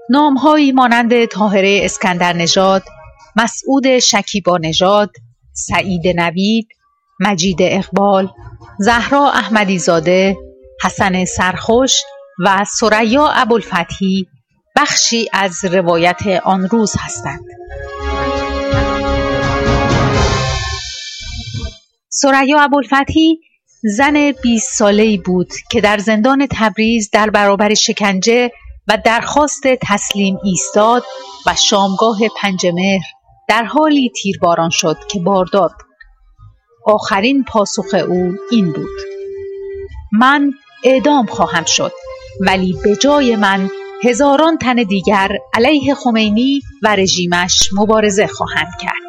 نام‌هایی مانند طاهره اسکندرنژاد، مسعود شکیبانژاد، سعید نوید، مجید اقبال، زهرا احمدی‌زاده، حسن سرخوش و ثریا ابوالفتحی بخشی از روایت آن روز هستند. ثریا ابوالفتحی زن 20 ساله‌ای بود که در زندان تبریز در برابر شکنجه و درخواست تسلیم ایستاد و شامگاه 5 مهر در حالی تیرباران شد که باردار بود. آخرین پاسخ او این بود: من اعدام خواهم شد، ولی به جای من هزاران تن دیگر علیه خمینی و رژیمش مبارزه خواهند کرد.